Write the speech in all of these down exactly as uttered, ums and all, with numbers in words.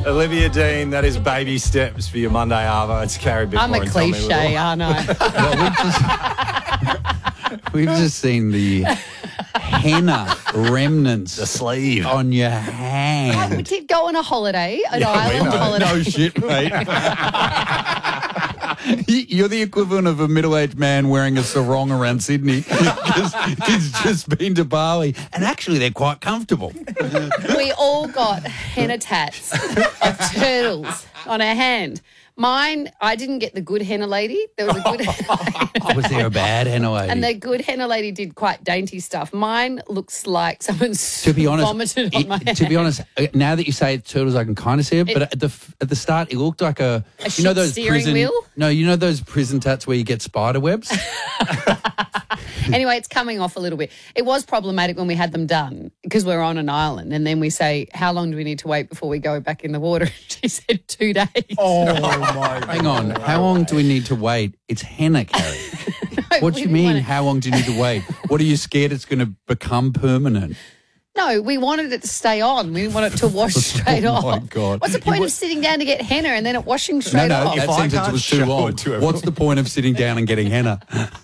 Olivia Dean, that is baby steps for your Monday Arvo. It's Carrie Bickmore. I'm a and Tommy cliche, Little. aren't I? Well, we've, just, we've just seen the henna remnants The sleeve. on your I hand. did go on a holiday, an Yeah, we island know. holiday. No shit, mate. You're the equivalent of a middle-aged man wearing a sarong around Sydney because he's just been to Bali. And actually, they're quite comfortable. We all got henna tats of turtles on our hand. Mine, I didn't get the good henna lady. There was a good Was there a bad henna lady? and the good henna lady did quite dainty stuff. Mine looks like someone's to be honest, vomited on it- my hand. to be honest, uh, now that you say it's turtles, I can kind of see it. It- But at the f- at the start, it looked like a, A you know shit those steering prison wheel? no, you know those prison tats where you get spider webs. Anyway, it's coming off a little bit. It was problematic when we had them done because we're on an island and then we say, how long do we need to wait before we go back in the water? She said two days. Oh, my Hang on, how long do we need to wait? It's henna, Carrie. What do we you didn't mean? want it- How long do you need to wait? What are you scared it's going to become permanent? No, we wanted it to stay on. We didn't want it to wash straight Oh, off. my God. What's the You point wa- of sitting down to get henna and then it washing No, straight no, off? that If I sentence can't was too show long. it to everyone. What's the point of sitting down and getting henna?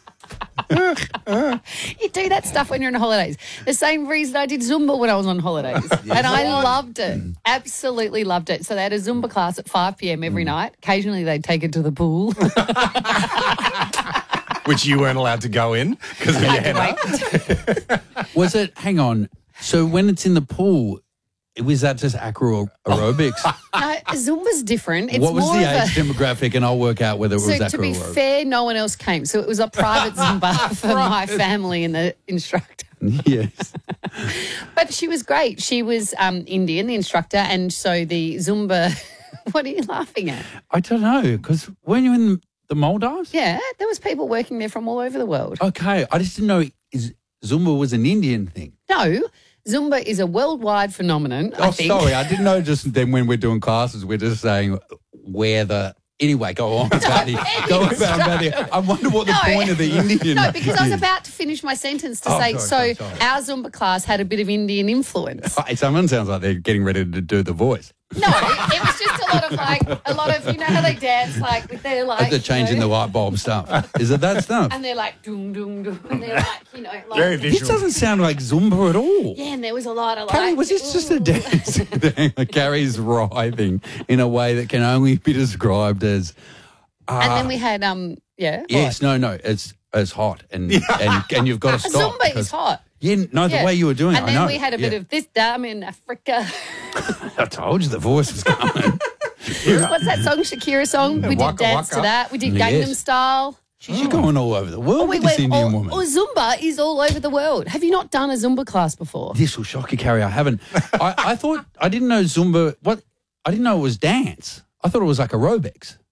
You do that stuff when you're on holidays. The same reason I did Zumba when I was on holidays. And I loved it. Absolutely loved it. So they had a Zumba class at five p.m. every night. Occasionally they'd take it to the pool. Which you weren't allowed to go in because of your henna. Was it? Hang on. So when it's in the pool, was that just acro aerobics? No, Zumba's different. It's what was more the of age a... demographic? And I'll work out whether it was So acro to be aerobics. fair, no one else came. So it was a private Zumba for my family and the instructor. Yes. But she was great. She was um, Indian, the instructor, and so the Zumba... What are you laughing at? I don't know, because weren't you in the Maldives? Yeah, there was people working there from all over the world. Okay, I just didn't know is Zumba was an Indian thing. No, Zumba is a worldwide phenomenon, I Oh, think. sorry, I didn't know just then when we're doing classes, we're just saying where the... Anyway, go on, Patty. Go on, Patty. I wonder what the No. point of the Indian No, because I was is. about to finish my sentence to Oh, say, sorry, so sorry, sorry. our Zumba class had a bit of Indian influence. Hey, someone sounds like they're getting ready to do the voice. No, it was just a lot of like, a lot of, you know how they dance like with their like... They're changing you the know, light bulb stuff. Is it that stuff? And they're like, doom, doom, doom. And they're like, you know, like... Very This visual. doesn't sound like Zumba at all. Yeah, and there was a lot of like... Carrie, was this just a ooh. dance thing? Carrie's writhing in a way that can only be described as... Uh, And then we had, um, yeah. Yes, no, no, it's it's hot and and, and you've got to what? stop. Zumba is 'cause- hot. Yeah, no, the Yeah. way you were doing it, And I then know. we had a bit Yeah. of this dam in Africa. I told you the voice was coming. What's that song, Shakira song? We did Waka dance Waka. to that. We did Yes. Gangnam Style. She's going all over the world Oh, we with this went Indian all, woman. oh, Zumba is all over the world. Have you not done a Zumba class before? This will shock you, Carrie. I haven't. I, I thought I didn't know Zumba. What I didn't know it was dance. I thought it was like aerobics.